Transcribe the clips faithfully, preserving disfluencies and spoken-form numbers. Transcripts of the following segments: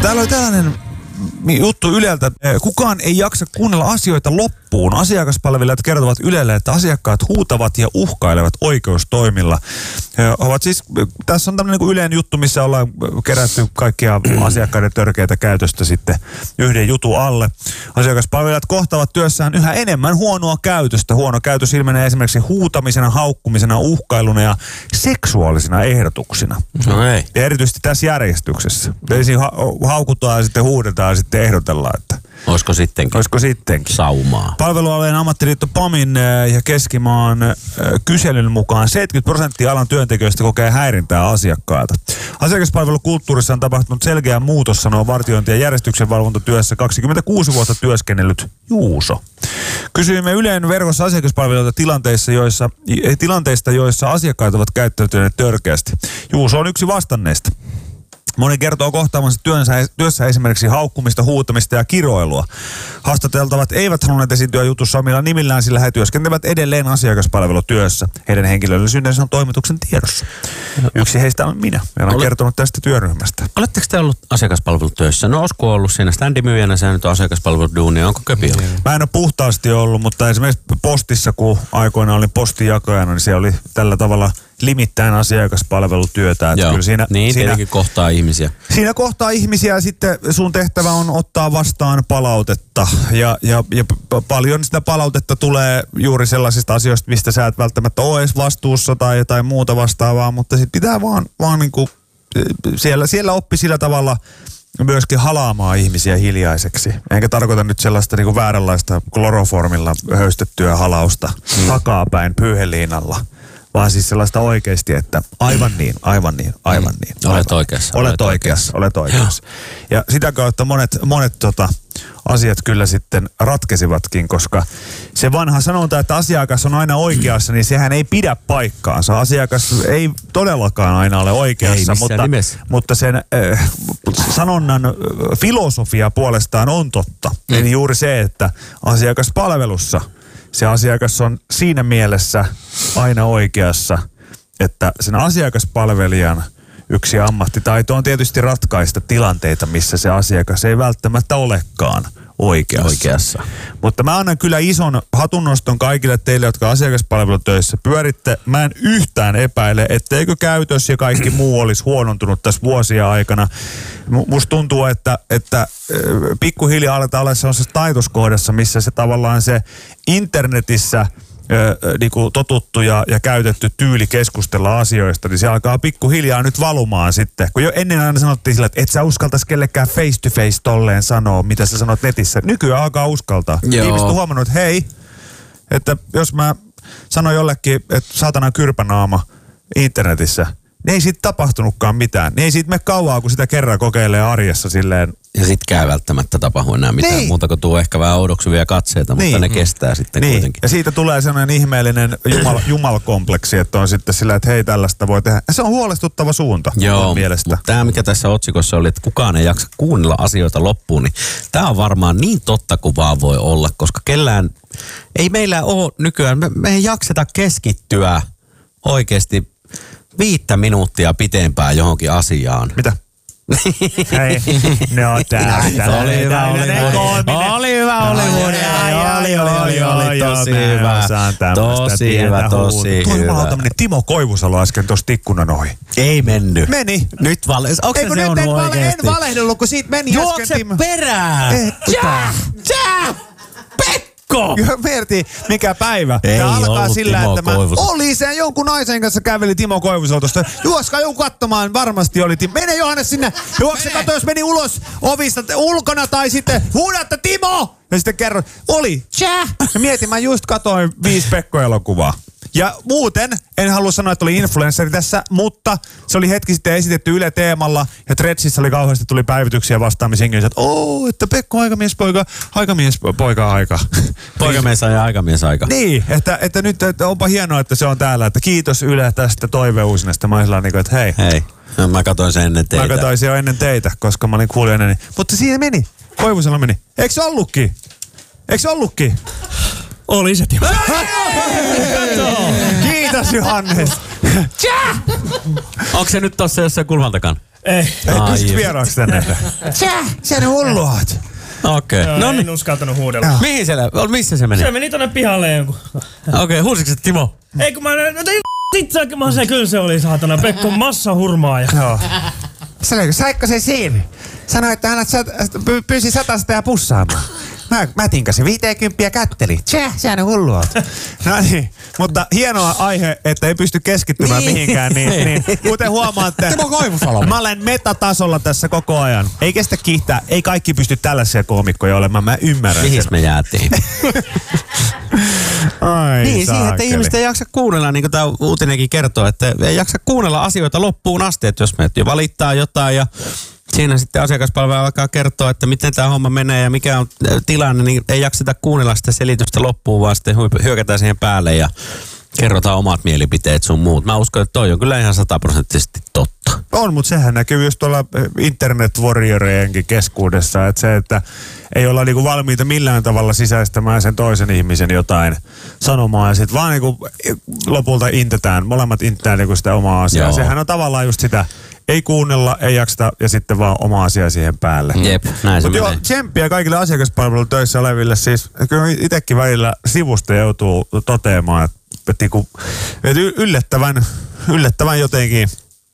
Täällä oli tällainen juttu Yleltä. Kukaan ei jaksa kuunnella asioita loppuun. Asiakaspalvelijat kertovat Ylelle, että asiakkaat huutavat ja uhkailevat oikeustoimilla. Ovat siis, tässä on tämmöinen niin Ylen juttu, missä ollaan kerätty kaikkia asiakkaiden törkeitä käytöstä sitten yhden jutun alle. Asiakaspalvelijat kohtavat työssään yhä enemmän huonoa käytöstä. Huono käytös ilmenee esimerkiksi huutamisena, haukkumisena, uhkailuna ja seksuaalisina ehdotuksina. No ei. Ja erityisesti tässä järjestyksessä. Ensin ha- haukutaan ja sitten huudetaan ja sitten ehdotellaan, että Olisiko sittenkin? Olisiko sittenkin? Saumaa. Palvelualueen ammattiliitto PAMin ja Keskimaan kyselyn mukaan seitsemänkymmentä prosenttia alan työntekijöistä kokee häirintää asiakkailta. Asiakaspalvelukulttuurissa on tapahtunut selkeä muutos, sanoo vartiointi- ja järjestyksenvalvontatyössä kaksikymmentäkuusi vuotta työskennellyt Juuso. Kysyimme Ylen verkossa asiakaspalveluita tilanteissa, joissa, tilanteista, joissa asiakkaat ovat käyttäytyneet törkeästi. Juuso on yksi vastanneista. Moni kertoo kohtaamansa työnsä, työssä esimerkiksi haukkumista, huutamista ja kiroilua. Haastateltavat eivät halunneet esiintyä jutussa omilla nimillään, sillä he työskentelevät edelleen asiakaspalvelutyössä. Heidän henkilöllisyydensä on toimituksen tiedossa. Yksi heistä on minä. Ja olen Ole... kertonut tästä työryhmästä. Oletteko te ollut asiakaspalvelutyössä? No Osku on ollut siinä standimyyjänä, se nyt on asiakaspalveluduunia. Onko Köpi ollut? Mä en ole puhtaasti ollut, mutta esimerkiksi postissa, kun aikoina olin postinjakajana, niin se oli tällä tavalla limittäin asiakaspalvelutyötä. Että kyllä siinä, niin, siinä, tietenkin kohtaa ihmisiä. Siinä kohtaa ihmisiä ja sitten sun tehtävä on ottaa vastaan palautetta. Ja, ja, ja paljon sitä palautetta tulee juuri sellaisista asioista, mistä sä et välttämättä ole edes vastuussa tai jotain muuta vastaavaa, mutta sit pitää vaan, vaan niinku, siellä, siellä oppi sillä tavalla myöskin halaamaan ihmisiä hiljaiseksi. Enkä tarkoita nyt sellaista niinku vääränlaista kloroformilla höystettyä halausta mm. takapäin pyyheliinalla. Vaan siis sellaista oikeasti, että aivan niin, aivan niin, aivan niin. Aivan. Olet oikeassa. Olet, olet oikeassa, olet oikeassa. Ja sitä kautta monet, monet tota, asiat kyllä sitten ratkesivatkin, koska se vanha sanonta, että asiakas on aina oikeassa, niin sehän ei pidä paikkaansa. Asiakas ei todellakaan aina ole oikeassa, ei mutta, mutta sen äh, sanonnan äh, filosofia puolestaan on totta. Mm. Eli juuri se, että asiakaspalvelussa se asiakas on siinä mielessä aina oikeassa, että sen asiakaspalvelijan yksi ammattitaito on tietysti ratkaista tilanteita, missä se asiakas ei välttämättä olekaan oikeassa. oikeassa. Mutta mä annan kyllä ison hatunnoston kaikille teille, jotka asiakaspalvelutöissä pyöritte. Mä en yhtään epäile, etteikö käytös ja kaikki muu olisi huonontunut tässä vuosia aikana. Musta tuntuu, että, että pikkuhiljaa aletaan olla sellaisessa taitoskohdassa, missä se tavallaan se internetissä niinku totuttu ja, ja käytetty tyyli keskustella asioista, niin se alkaa pikkuhiljaa nyt valumaan sitten. Kun jo ennen aina sanottiin sillä, että et sä uskaltaisi kellekään face to face tolleen sanoa, mitä sä sanot netissä. Nykyään alkaa uskaltaa. Joo. Ihmiset on huomannut, että hei, että jos mä sanon jollekin, että saatana kyrpänaama internetissä, niin ei siitä tapahtunutkaan mitään. Niin ei siitä mene kauaa, kun sitä kerran kokeilee arjessa silleen. Ja sit käy välttämättä tapahdu enää mitään niin. Muuta kuin tuo ehkä vähän oudoksuvia katseita, mutta niin. Ne kestää sitten niin. Kuitenkin. Ja siitä tulee sellainen ihmeellinen jumal, jumalkompleksi, että on sitten sillä, että hei, tällaista voi tehdä. Ja se on huolestuttava suunta. Joo, mutta tämä mikä tässä otsikossa oli, että kukaan ei jaksa kuunnella asioita loppuun, niin tämä on varmaan niin totta kuin vaan voi olla, koska kellään, ei meillä ole nykyään, me, me ei jakseta keskittyä oikeasti viittä minuuttia pitempään johonkin asiaan. Mitä? Hei, no tää. Oli hyvä, oli hyvä. Oli hyvä, oli oli oli oli tosi hyvä. Tosi hyvä, tosi hyvä. Tuo tämmönen Timo Koivusalo äsken tuossa tikkunan ohi. Ei mennyt. Meni. Nyt vales. Onko se seunut oikeesti? En valehdellut, kun siitä meni äsken Timo. Juokse perään. Tjää! Tjää! Pekko! Mietin, mikä päivä. Ei Tämä alkaa ollut sillä, Timo että mä Koivus. oli sen jonkun naisen kanssa käveli Timo Koivusalo tuosta. Juoskaa joku katsomaan, varmasti oli Timo. Mene Johannes sinne. Juokse katso, jos meni ulos ovista ulkona tai sitten huudatta Timo! Ja sitten kerron, oli. Tjää! Ja mietin, mä just katoin viisi Pekko-elokuvaa. Ja muuten, en halua sanoa, että oli influenssari tässä, mutta se oli hetki sitten esitetty Yle Teemalla ja Threadsissa oli kauheasti tuli päivityksiä vastaamisiin, että oo, että Pekko aikamiespoika, aikamiespoika aika. Poikamies ja aikamies aika. Niin, että, että nyt että onpa hienoa, että se on täällä, että kiitos Yle tästä toiveuusinasta. Mä olin sellainen, että hei. Hei, mä katsoin sen ennen teitä. Mä katsoin sen jo ennen teitä, koska mä olin kuulijana. Niin. Mutta siinä meni, Koivusella meni. Eikö se ollutkin? Eikö se ollutkin? Oli se Timo. Kiitos Johannes. Onko se nyt tossa jossain kulman takana? Ei. Ei pysty vieraaksi tänne. Sä, sä ne hulluat. Okei. Okay. No, en uskaltanut huudella. No. Mihin siellä, missä se meni? Se meni tonne pihalle jonkun. Okei, okay, huusitko se Timo? Ei kun mä tein itseäkin, mä se kyllä se oli saatana. Pekko massahurmaaja. Joo. Saiko se siinä? Sanoi, että hän pyysi satasta ja pussaamaan. Mä, mä tinkasin viisikymmentä ja kätteli. Tjää, sehän on hullua. No niin, mutta hienoa aihe, että ei pysty keskittymään niin. mihinkään. Niin, niin, kuten huomaatte, mä olen metatasolla tässä koko ajan. Ei kestä kiihtää, ei kaikki pysty tällaisia koomikkoja olemaan, mä ymmärrän. Mihin me jäätiin? Ai, niin, siihen, että ihmiset ei jaksa kuunnella, niin kuin tämä uutinenkin kertoo, että ei jaksa kuunnella asioita loppuun asti, että jos me jo valittaa jotain ja siinä sitten asiakaspalvelu alkaa kertoa, että miten tämä homma menee ja mikä on tilanne, niin ei jakseta kuunnella sitä selitystä loppuun, vaan sitten hyökätään siihen päälle ja kerrotaan omat mielipiteet sun muut. Mä uskon, että toi on kyllä ihan sataprosenttisesti totta. On, mutta sehän näkyy just tuolla internet-warrioreidenkin keskuudessa, että se, että ei olla niinku valmiita millään tavalla sisäistämään sen toisen ihmisen jotain sanomaa ja sitten vaan niinku lopulta intetään, molemmat intetään niinku sitä omaa asiaa. Joo. Sehän on tavallaan just sitä, ei kuunnella, ei jakseta ja sitten vaan oma asia siihen päälle. Jep, näin se Mut menee. joo, tsemppiä kaikille asiakaspalvelutöissä oleville. Siis kyllä itsekin välillä sivusta joutuu toteamaan, että, että, että yllättävän, yllättävän jotenkin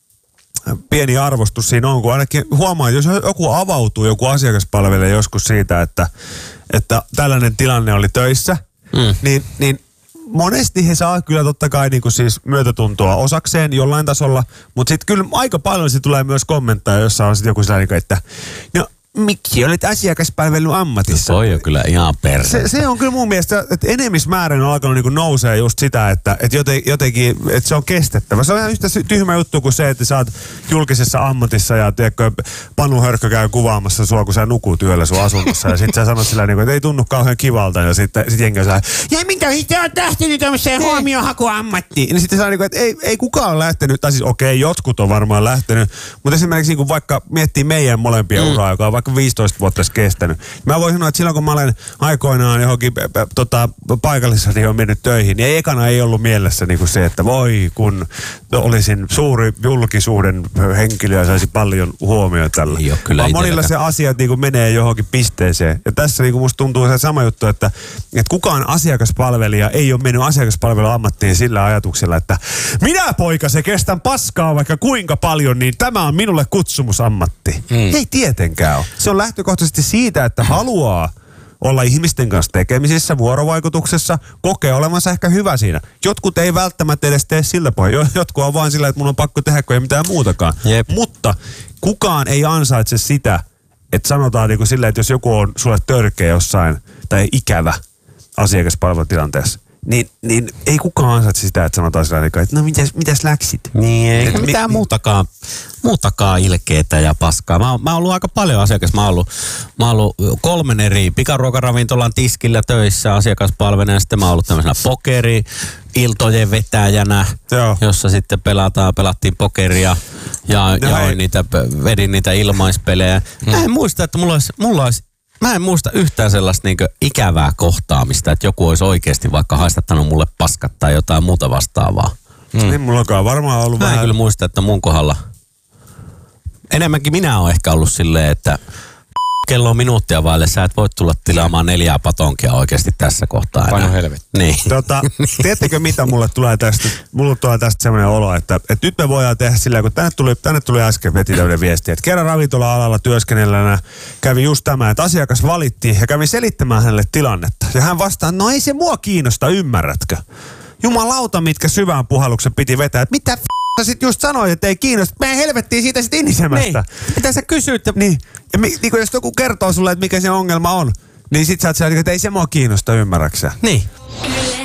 pieni arvostus siinä on, kun ainakin huomaa, että jos joku avautuu, joku asiakaspalvelija joskus siitä, että, että tällainen tilanne oli töissä, mm. niin, niin monesti he saa kyllä totta kai niin kuin siis myötätuntoa osakseen jollain tasolla, mutta sitten kyllä aika paljon se tulee myös kommentteja, jossa on sitten joku sellainen, että no miksi olet asiakaspalvelun ammatissa? Toi on kyllä ihan perse. Se, se on kyllä mun mielestä, että enemmismäärin on alkanut niin nousee just sitä, että, että jotenkin, että se on kestettävä. Se on ihan yhtä tyhmä juttu kuin se, että sä oot julkisessa ammatissa ja tiedätkö, Panu Hörkkö käy kuvaamassa sua, kun sä nukut yöllä sun asunnossa. Ja sit sä sanot sillä niin että ei tunnu kauhean kivalta. Ja sitten sit jengi on sillä, ja mitä itse oot lähtenyt tämmöiseen huomiohakuammattiin? Ja sitten sä niin kuin, että ei, ei kukaan ole lähtenyt, tai siis okei, okay, jotkut on varmaan lähtenyt, mutta esimerkiksi niin kuin vaikka miettii meidän molempia mm. uraa, joka on vaikka viisitoista vuotta kestänyt. Mä voin sanoa, että silloin kun mä olen aikoinaan johonkin tota, paikallisessa niin on mennyt töihin, niin ekana ei ollut mielessä niin kuin se, että voi kun olisin suuri julkisuuden henkilö ja saisi paljon huomioon tällä. Ei ole kyllä vaan monilla se asiat niin kuin menee johonkin pisteeseen. Ja tässä niin kuin musta tuntuu se sama juttu, että, että kukaan asiakaspalvelija ei ole mennyt asiakaspalveluammattiin sillä ajatuksella, että minä poika se kestän paskaa vaikka kuinka paljon, niin tämä on minulle kutsumusammatti. Hmm. Ei tietenkään ole. Se on lähtökohtaisesti siitä, että haluaa olla ihmisten kanssa tekemisissä, vuorovaikutuksessa, kokee olevansa ehkä hyvä siinä. Jotkut ei välttämättä edes tee sillä pohjalla. Jotkut on vain sillä, että mun on pakko tehdä, kun ei mitään muutakaan. Jep. Mutta kukaan ei ansaitse sitä, että sanotaan niin kuin silleen, että jos joku on sulle törkeä jossain tai ikävä asiakaspalvelutilanteessa, Niin, niin ei kukaan ansaitse sitä, että sanotaan sillä aikaa, että no mitäs, mitäs läksit? Niin, eikä mitään mi- muutakaan, muutakaan ilkeetä ja paskaa. Mä, mä oon ollut aika paljon asiakas. Mä oon ollut, mä oon ollut kolmen eri pikaruokaravintolan tiskillä töissä asiakaspalvelijana. Sitten mä oon ollut tämmöisenä pokeri iltojen vetäjänä, Joo. jossa sitten pelataan, pelattiin pokeria ja, no ja niitä, vedin niitä ilmaispelejä. Hmm. Mä en muista, että mulla olisi, mulla olisi Mä en muista yhtään sellaista niinku ikävää kohtaamista, että joku olisi oikeasti vaikka haistattanut mulle paskat tai jotain muuta vastaavaa. Mm. Ei mullakaan varmaan ollut Mä vähän. en kyllä muista, että mun kohdalla. Enemmänkin minä olen ehkä ollut silleen, että kello on minuuttia vaille, sä et voi tulla tilaamaan neljää patonkia oikeasti tässä kohtaa enää. Pano helvetti. Niin. Tota, tiedättekö mitä mulle tulee tästä? Mulle tulee tästä semmoinen olo, että, että nyt me voidaan tehdä sillä, kun tänne tuli, tänne tuli äsken veti tämmöinen viesti, että kerran ravintola-alalla työskennellänä kävi just tämä, että asiakas valitti ja kävi selittämään hänelle tilannetta. Ja hän vastaa, no ei se mua kiinnosta, ymmärrätkö? Jumalauta, mitkä syvään puhalluksen piti vetää, että mitä f*** sä sit just sanoit, että ei kiinnosta. Mä helvettiin siitä sit inisemästä. Niin. Mitä sä kysyit? Niin. Ja mi, niin jos joku kertoo sulle, että mikä se ongelma on, niin sit sä oot siellä, että ei se mua kiinnosta, ymmärräksä? Niin.